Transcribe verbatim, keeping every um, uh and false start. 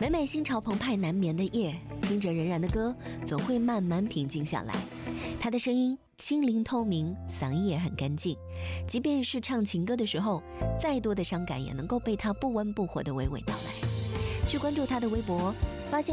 每每心潮澎湃难眠的夜，听着任然的歌，总会慢慢平静下来。他的声音清灵透明，嗓音也很干净，即便是唱情歌的时候，再多的伤感也能够被他不温不火的娓娓道来。去关注他的微博